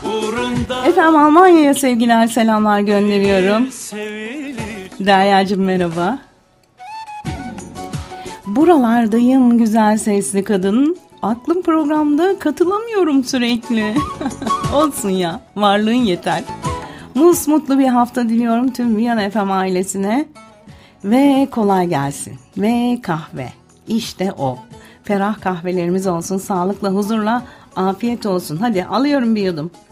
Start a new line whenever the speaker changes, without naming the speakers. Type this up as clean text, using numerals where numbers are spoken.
Efendim Almanya'ya sevgiler, selamlar gönderiyorum. Derya'cığım merhaba. Buralardayım güzel sesli kadın. Aklım programda, katılamıyorum sürekli. Olsun ya, varlığın yeter. Mutlu bir hafta diliyorum tüm Viyana FM ailesine. Ve kolay gelsin. Ve kahve. İşte o. Ferah kahvelerimiz olsun. Sağlıkla, huzurla, afiyet olsun. Hadi alıyorum bir yudum.